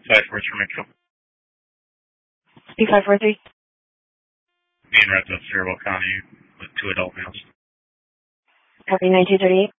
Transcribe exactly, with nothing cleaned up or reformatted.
five four three Metro. P five four three. Being wrapped up Faribault County with two adult males. Copy nine two thirty eight.